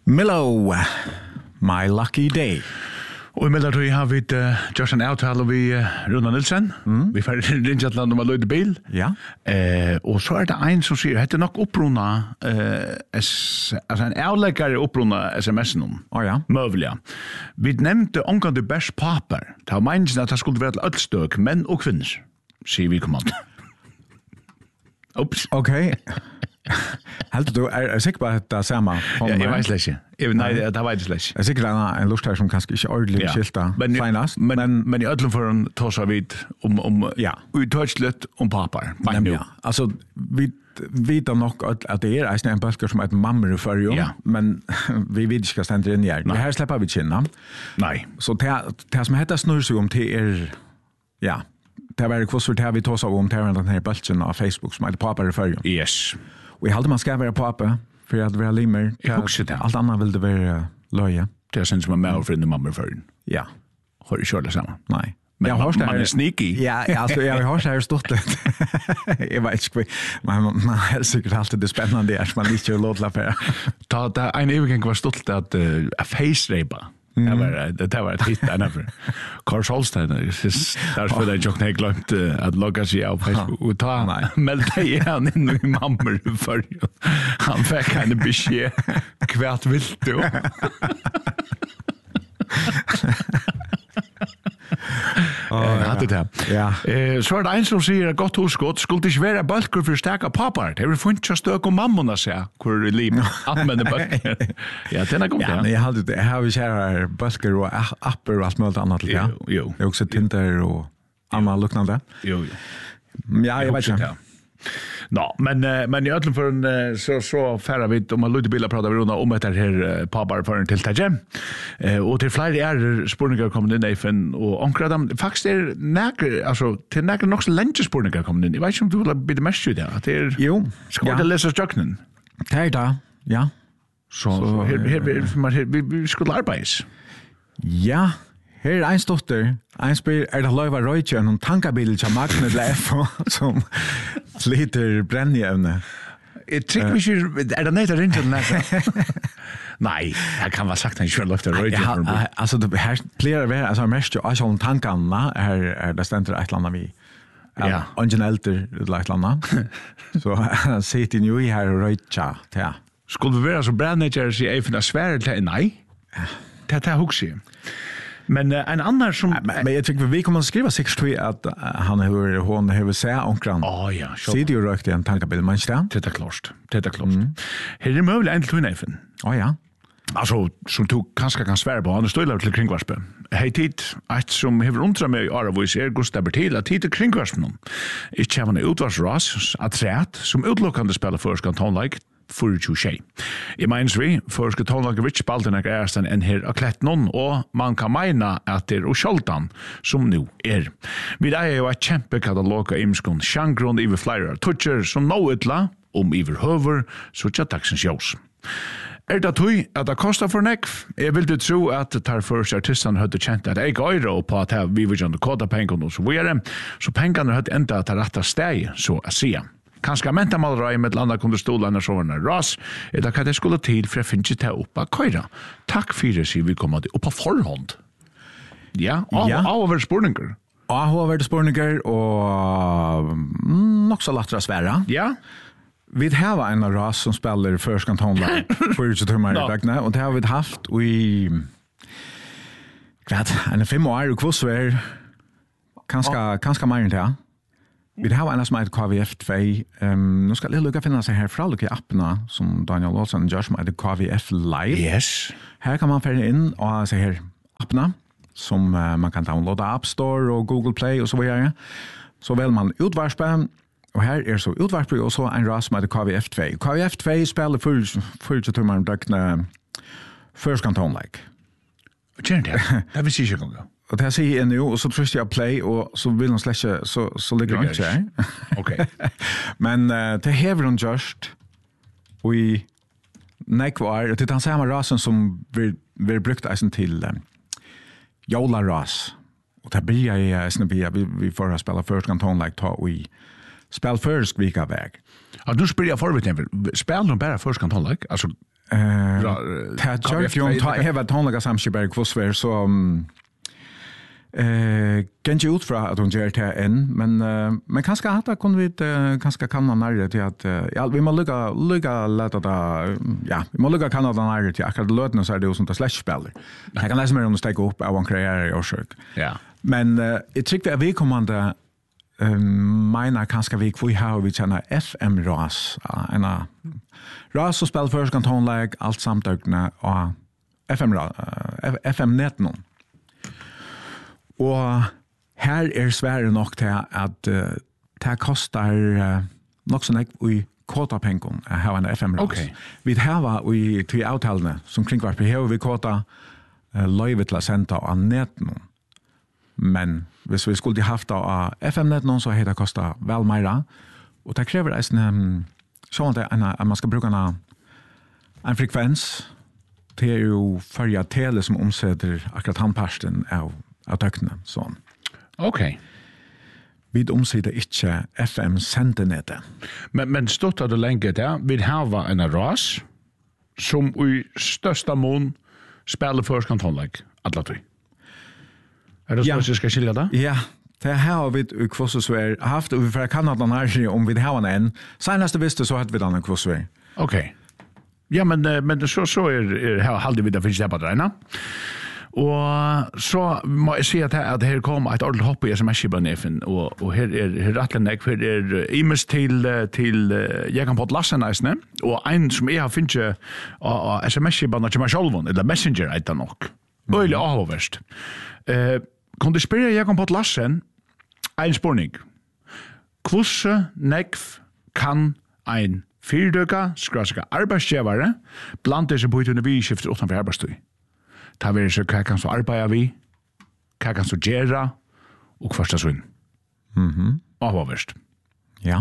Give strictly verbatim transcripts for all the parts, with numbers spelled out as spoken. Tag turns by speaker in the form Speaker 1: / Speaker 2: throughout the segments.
Speaker 1: Millo, my lucky day.
Speaker 2: Og i mellom har vi uh, gjort en avtale med uh, Runa Nilsen. Mm. Vi får ringe et land om å løyde bil.
Speaker 1: Ja.
Speaker 2: Uh, og så er det en som sier, hette nok oppruna, uh, s- altså en avleggere oppruna sms'en om.
Speaker 1: Å ja.
Speaker 2: Møvelig. Vi nevnte omgående bærs papar. Det var meningen at det skulle være til ødelstøk, menn og kvinner, sier vi kommand. Ups.
Speaker 1: Okay. Helt du er, er sikker på at det er samme?
Speaker 2: Ja, jeg vet slett ikke. Jeg, nei, det, det vet jeg slett ikke.
Speaker 1: Jeg er sikker det er en lust her som kanskje ikke ordentlig
Speaker 2: Ja.
Speaker 1: skilta
Speaker 2: Men,
Speaker 1: senast.
Speaker 2: men, men, men i ødelen for en tar seg vidt om, om
Speaker 1: Ja.
Speaker 2: uttørslet om papar.
Speaker 1: Nemlig, ja. Altså, vi vet nok at, at det er en bølger som er et mammer i førre,
Speaker 2: Ja.
Speaker 1: men vi vet ikke hva stender inn i her. Det her slipper vi kjenne.
Speaker 2: Nei.
Speaker 1: Så det, det som heter snurr seg om til er, ja, det er hva for det vi tar seg om til den her bølgen av Facebook som heter papar i førre.
Speaker 2: Yes.
Speaker 1: Og jeg halte man skal være pape, for at være limer.
Speaker 2: Jeg husker det.
Speaker 1: Alt annet vil det være løye.
Speaker 2: Det er sånn som er med og for en mamma for den.
Speaker 1: Ja,
Speaker 2: Har du kjørt det sammen?
Speaker 1: nei.
Speaker 2: Men
Speaker 1: Jeg
Speaker 2: man,
Speaker 1: har det
Speaker 2: man
Speaker 1: her-
Speaker 2: er sneaky.
Speaker 1: Ja, ja, altså, jeg har ikke her stått det. Jeg vet ikke, men man er sikkert alltid det spennende er, som man ikke har lov til å være.
Speaker 2: Ta, ta, en evig var stolt at uh, face-rape. Det var, det, det var et hit der nede. Karl Solstein, derfor er det ikke jeg glemt uh, at logga seg av Facebook. Og ta,
Speaker 1: Nei.
Speaker 2: meldte igjen inn i mammer før. Han fikk henne beskjed. Kvært vilt du? Jeg hadde det.
Speaker 1: Ja.
Speaker 2: Eh, så er det en som sier godt huskott, skulle det ikke være bølger for sterke papar? Det er vel funnet ikke støk om mammona, sier hvor er liv anvender bølger. Ja, den er god,
Speaker 1: Ja, men jeg hadde det. Jeg har jo kjære bølger og a- apper og alt mulig annet til det.
Speaker 2: Jo, jo.
Speaker 1: Jeg har også Tinder og annet luknande.
Speaker 2: Jo, jo.
Speaker 1: Ja, jeg vet ikke.
Speaker 2: Nå, men, uh, men i ødelen for en, uh, så, så færre vi om man lytter biler prater vi rundt om etter her uh, papar for en tiltakje. Uh, og til flere er spurninger kommet inn i F N og omkring dem. Faktisk er nækker, altså, til nækker nok så lenge spurninger kommet inn. Jeg vet ikke om du vil bli det mest ut, ja. At det er,
Speaker 1: Jo,
Speaker 2: skal
Speaker 1: ja.
Speaker 2: det lese støkkenen?
Speaker 1: Det er det, ja.
Speaker 2: Så, så her, her, her, her, vi, vi skulle arbeides.
Speaker 1: Ja, her er en stotter. En spyr, er det løyva røytje noen tankabil til Magne til F som sliter brennjevne?
Speaker 2: Jeg tror vi ikke, er det nødt til å ringe til den? Nei, jeg kan være sagt at jeg ikke har løft til
Speaker 1: Ja,
Speaker 2: røyde.
Speaker 1: eh, altså det her pleier å være, altså mest jo også om tankene, her er det stender et eller annet vi,
Speaker 2: Ja.
Speaker 1: ungen elder eller et eller annet. Så han sitter jo i her og røytja, ja.
Speaker 2: Skulle vi være så brandnager så jeg finner svære til nei? Det er hugsi. Men uh, en annan som
Speaker 1: Men, men jeg tykker vi kommer å skrive sikkert til at uh, han har, hun har seg omkran.
Speaker 2: Åh ja, så
Speaker 1: Sitter jo røykt i en tankabil, man ikke det?
Speaker 2: det er klart. Det er klart. Her er mulig en til tunnefen.
Speaker 1: Å ja.
Speaker 2: Altså, som du kanskje kan svære på, han er støyler til kringvarspe. Hei tid, et som hever undra meg i Aravis er Gustav Bertil, at tid til kringvarspen. Ikke har man utvarsras, at træt, som utlukkande spiller først kan tonleik, for tjue tjei. I meins vi, for skal tonlager vits spalten er æresten enn her av klettnon, og man kan meina at det er uskjoldan som nu er. Vi er jo et kjempekatalog av imskon sjangron iver flere tutcher som nå utla, om iver høver, så tja dagsens jós. Er det tøy at det kostar for nekv? Jeg vil du tro at det tar først artisten høyde kjent at jeg øyre på at vi vil gjøre koda pengen og så videre, så pengene høyde enda til retta steg, så å sige. Kanskje mentamalrøy med landa kunne stolene så var ras, er det hva det skulle til for jeg finner ikke til oppa køyra. Takk for sier vi kommer til oppa forhånd. Ja, av,
Speaker 1: Ja.
Speaker 2: av over spurninger.
Speaker 1: Og hun har vært spurninger, og mm, nok så lagt svære.
Speaker 2: Ja,
Speaker 1: Vi har en ras som spiller først kantonlag for ikke tømmer i
Speaker 2: Nå.
Speaker 1: dagene, og det har vi haft i hva, en fem år, og hvordan er kanskje, kanskje mer enn det. Vi har en som heter K V F to. Um, nå skal jeg lukke finne seg her fra lukke appene som Daniel Olsen gjør som heter K V F Live.
Speaker 2: yes.
Speaker 1: Her kan man fære inn og se her appene som uh, man kan downloade App Store og Google Play og så videre. Så velger man utvarspe, og her er så utvarspe og så en ras som heter K V F to. K V F to spiller fyrtio timmar om døgnet først kantonleik.
Speaker 2: Kjenner det? Det vil si ikke gonga.
Speaker 1: Og det sier jeg nå, og så tryster jeg play, og så vil han slett ikke, så, så ligger han ikke her.
Speaker 2: Ok.
Speaker 1: Men uh, det hever han gjørst, og i nekvar, og det er den samme rasen som vi, vi brukt eisen til um, Jola-ras. Og det blir jeg eisen vi, vi, vi får ha spela først kantonleik ta og i spil først vika veg.
Speaker 2: Ja, nu spyr jeg forvitt, spiller du bare først kantonleik? Altså,
Speaker 1: Eh,
Speaker 2: Bra,
Speaker 1: ta Jörgjön ta heva tonliga samskipar kvossver så eh kan ju utfra att hon gör det än men uh, men kanske hata kunde vi uh, kanske kanna närre till att uh, ja vi måste lugga lugga låta det ja vi måste lugga kanna närre till akkurat lötna så är det ju sånt där slashspel. Jag kan läsa mer om det stiga upp av en karriär och försök.
Speaker 2: Ja.
Speaker 1: Men uh, jag tycker att vi kommande um, menar kanske vi vi har vi känna F M ras uh, en ras och spel först kan tonlag allt samtagna och F M uh, F M net någon. Og her er svære nok til at uh, det koster uh, nok så nek i kåtapengen å ha en F M-ras.
Speaker 2: Okay.
Speaker 1: Vi har i tre avtalene som kringkvarp, her vi kåta uh, løyve til å sende av neten. Men hvis vi skulle haft av F M-neten, så har det kostet vel mer. Og det krever en, um, sånn at, en, at man skal bruke en, en frekvens. Det er jo førje tele som omsetter akkurat handparsten av av tøkene, sånn.
Speaker 2: Ok.
Speaker 1: Vi omsider ikke F M-sendernettet.
Speaker 2: Men, men stått av det lenge der, vi har en ras som i største mån spiller først kantonlag, alle tog. Er det så
Speaker 1: Ja.
Speaker 2: at jeg skal skilja det?
Speaker 1: Ja, det har vi i kvossesvær haft, og vi får Kanada nærmere om vi har en en. Seneste visste så hadde vi den i kvossesvær.
Speaker 2: Ok. Ja, men, eh, men så, så er, er her halde vi det finnes det på det ene. Og så må jeg si at her, at her kom et ordentlig hopp i S M S-kibanefen, og, og her er her rettelig nek, her er imes til, til jeg kan på et lasseneisene, og en som jeg har finnet av S M S-kibanen til meg selv, eller Messenger, etter nok. Øylig avhåverst. Eh, kan du spørre jeg kan på et lassen, en spørning. Hvordan nekv kan en fyrdøka, skraska arbeidsgjøvere, blant disse på utøvende vi skifter utenfor arbeidstøy? Ta vi så hva kan så arbeida vi, hva kan så gjøre, og hva er sånn.
Speaker 1: Mhm.
Speaker 2: Og hva verst.
Speaker 1: Ja.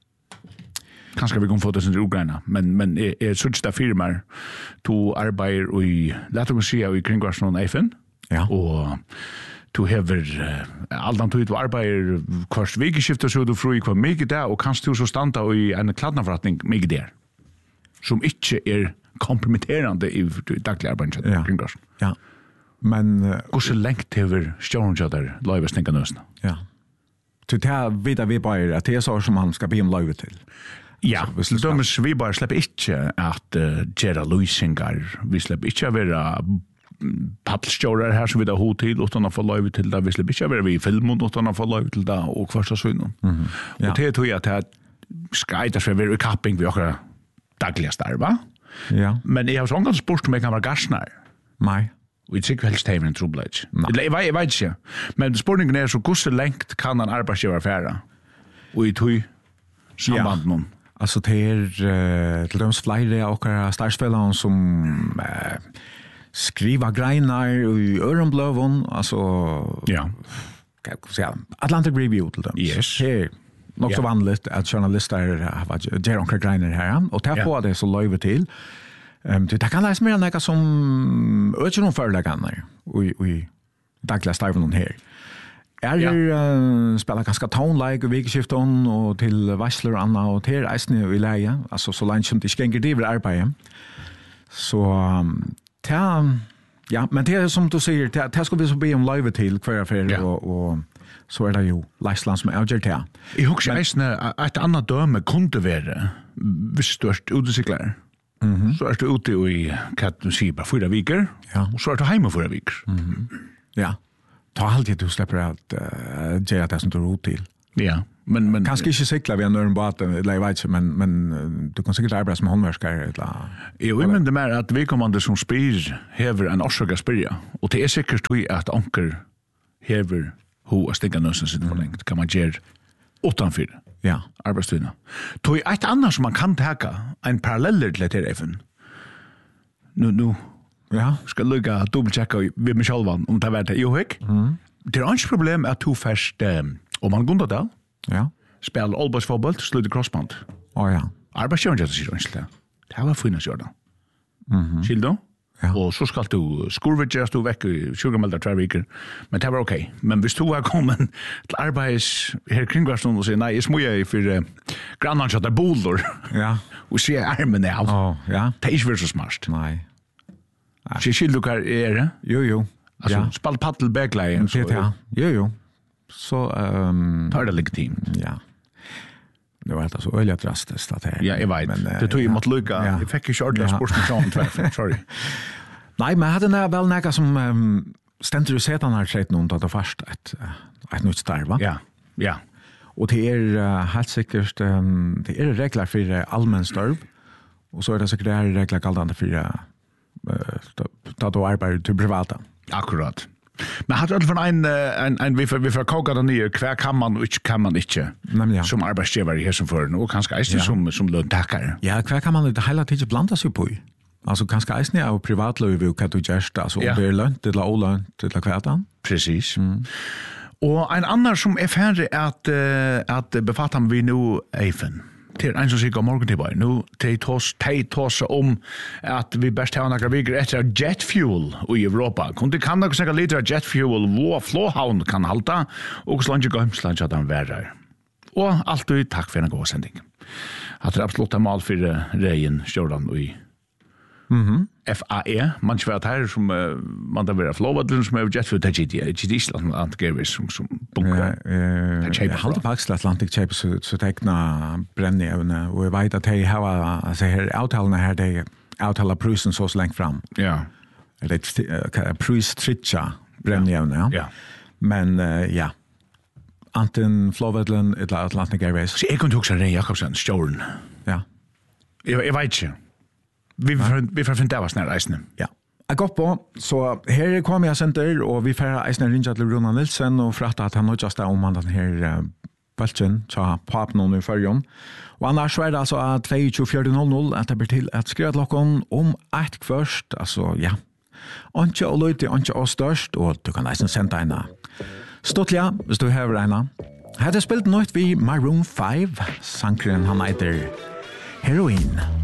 Speaker 2: Kanskje vi kan få det sin ugreina, men, men jeg, jeg synes det firmaer to arbeider i, lett å si, i kringvarsen og Eifen,
Speaker 1: Ja.
Speaker 2: og to hever uh, alt annet du arbeider kvart vikeskifte, så er du fri hva mye der, og kanskje du så standa i en kladnaforretning mye der, som ikke er kompromitterande i daglig arbeid
Speaker 1: Ja.
Speaker 2: kring gassen.
Speaker 1: Ja. Men uh,
Speaker 2: Hvordan lengt hever stjåren til der løyves tenker nøsene?
Speaker 1: ja. Så det er videre vi bare at det er så som han skal be om løyve til.
Speaker 2: Ja,
Speaker 1: hvis det skal-
Speaker 2: dømes vi bare slipper ikke at uh, gjøre løysingar. Vi slipper ikke å være paddelstjårer her som vi da ho til utan å få løyve til det. Vi slipper ikke å være vi i filmen utan å få løyve til det og kvarst av synen.
Speaker 1: Mhm. Ja.
Speaker 2: Og det tror jeg at det skal eitas for å være i kapping vi akkurat daglige starva.
Speaker 1: Ja.
Speaker 2: Men jeg har så omgang spurt om jeg kan være gassnar.
Speaker 1: Nei.
Speaker 2: Og jeg tykker helst hever en trobladj.
Speaker 1: Nei.
Speaker 2: Eller jeg, jeg vet ikke. Men spørningen er så hvordan lengt kan en arbeidsgiver fære? Og i tog samband noen.
Speaker 1: Altså det er uh, til døms flere av okkara startsfellene som uh, skriver greinar i ørenbløven, altså
Speaker 2: Ja.
Speaker 1: hva skal jeg si, Atlantic Review til døms.
Speaker 2: Yes.
Speaker 1: Det er nok så
Speaker 2: Ja.
Speaker 1: vanligt at journalister gjør omkring greiner her, og det
Speaker 2: Ja.
Speaker 1: får det så løyve til. Um, det kan læse mer enn noe som øker noen føreleggene i, i daglige starven her. Er
Speaker 2: Ja.
Speaker 1: uh, spiller ganske tone-like i vikeskiften og til varsler og annet, og til reisende i leie, altså så langt som de ikke ganger driver arbeidet. Så um, det er, ja, men det er som du sier, det, det skal vi så be om løyve til hver affær,
Speaker 2: Ja.
Speaker 1: og, og så er det jo Leisland som er avgjørt det.
Speaker 2: Jeg husker eisne at et annet døme kunne være hvis du er utesikler.
Speaker 1: Mhm.
Speaker 2: Så er du ute i, hva du sier, bare fyra viker,
Speaker 1: Ja.
Speaker 2: og så er du hjemme fyra viker.
Speaker 1: Ja. Ta alltid du slipper at uh, gjøre det som du er ut til.
Speaker 2: Ja, men... men
Speaker 1: Kanskje ikke sikla ved en øren båt, eller jeg vet ikke, men, men uh, du kan sikkert arbeide som håndverskere, eller...
Speaker 2: Jo, jeg mener mer at vi kommande som spyr hever en årsøk å spyrja, og det er sikkert tog at anker hever ho a stinga nøsen sitt for lengt, kan man gjøre utanfyr
Speaker 1: Ja.
Speaker 2: arbeidstøyna. Tog et annet som man kan taka, en paralleller til etter efen. Nu, nu
Speaker 1: Ja.
Speaker 2: skal lukka dobbeltjekka ved meg sjálvan om det er verdt. Jo, hekk?
Speaker 1: Mm.
Speaker 2: Det er ikke problem at to først, eh, om man Gundadal,
Speaker 1: Ja.
Speaker 2: spiller Aalborgsfotboll, slutter crossband.
Speaker 1: Å ja.
Speaker 2: Arbeidsgjøren gjør det sier ønskelig. Det var finnes gjør det.
Speaker 1: Mhm.
Speaker 2: Skil du? Ja. Og så skal du skurvidgere, du vekk i tjugomelder tre viker. Men det var ok. Men hvis du var kommet til arbeids her kringvarsen og sier, nei, jeg smuer for uh, grannan kjøtt er boler.
Speaker 1: Ja.
Speaker 2: Og sier armen av.
Speaker 1: Oh, ja.
Speaker 2: Det er ikke så smart.
Speaker 1: Nei.
Speaker 2: Så skil du hva er det?
Speaker 1: Jo, jo.
Speaker 2: Altså,
Speaker 1: ja.
Speaker 2: spall paddel begleie.
Speaker 1: Ja. Jo, jo. Så... Um,
Speaker 2: tar det legitimt.
Speaker 1: Ja. Det var altså øyelig drastisk at her.
Speaker 2: Ja, jeg vet. Men, det tog jeg måtte lykke. Ja. Jeg fikk ikke ordentlig sportsmisjon, sorry.
Speaker 1: Nei, men jeg hadde nær vel nægget som um, stender i setan her treit noen da det først et, et nytt starv, va?
Speaker 2: Ja, ja.
Speaker 1: Og det er uh, helt sikkert, um, det er regler for uh, allmenn starv, og så er det sikkert det er regler galdende for uh, da du arbeider til privata.
Speaker 2: Akkurat. Men har du alltid for en, en, en vi får, vi får koka det nye, hva kan man og ikke kan man ikke,
Speaker 1: Nemlig, ja.
Speaker 2: Som arbeidsgiver i hessen for, og kanskje eisen ja. som, som løntakere.
Speaker 1: Ja, hva kan man det hele tiden blanda seg på i? Altså, kanskje eisen er jo privatløyve og hva du gjørst, altså, ja. Om det er lønt, eller olønt, eller hva er det?
Speaker 2: Precis. Mm. Og en annan som er ferdig at, at befattar vi nå Eifen. Til en som sier om morgen tilbake. Nå til tås om at vi best har noen viker etter jet fuel i Europa. Kunne kan dere snakke litt av jet fuel hvor flåhavn kan halta, og så langt ikke slange at den verre. Og alt og takk for en god sending. At det er absolutt en mal for reien Stjordan og i
Speaker 1: Mhm.
Speaker 2: F A E, man svært her som uh, man da vera flåvadlen som er jet fuel til G D, G D Island Atlantic som som bunker.
Speaker 1: Jeg halte på Atlantic Cape så så tekna brennevne og jeg vet at jeg har altså her avtalene her det avtaler prisen så längt fram.
Speaker 2: Ja.
Speaker 1: Det er pris tritcha brennevne, ja.
Speaker 2: Ja.
Speaker 1: Men uh, ja. Anten flåvadlen eller Atlantic Airways.
Speaker 2: Så jeg kunne huske Rey Jakobsen Stjorn.
Speaker 1: Ja.
Speaker 2: Jeg jeg vet ikke. Vi får vi får finne det var snart reisende.
Speaker 1: Ja. Jeg går på, så her kommer jeg senter, og vi får eisne rinja til Runa Nilsen, og fratta at han har just om han den her uh, bølgen, så papen noen i førjon. Og annars er det altså at tjuefire null null at det blir til at skrive klokken om et først, altså ja. Anke og løyti, anke og størst, og du kan eisne sende en Stotlia, hvis du hever en. Her er spilt nøyt vi Maroon five, sankeren han heter Heroin.